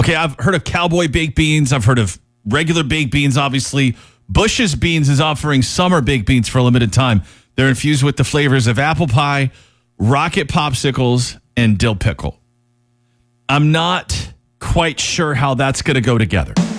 Okay, I've heard of Cowboy baked beans. I've heard of regular baked beans, obviously. Bush's Beans is offering summer baked beans for a limited time. They're infused with the flavors of apple pie, rocket popsicles, and dill pickle. I'm not quite sure how that's going to go together.